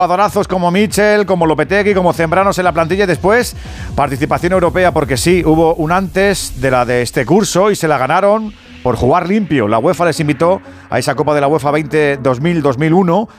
Jugadorazos como Mitchell, como Lopetegui, como Zembranos en la plantilla y después participación europea, porque sí, hubo un antes de la de este curso y se la ganaron por jugar limpio. La UEFA les invitó a esa Copa de la UEFA 2000-2001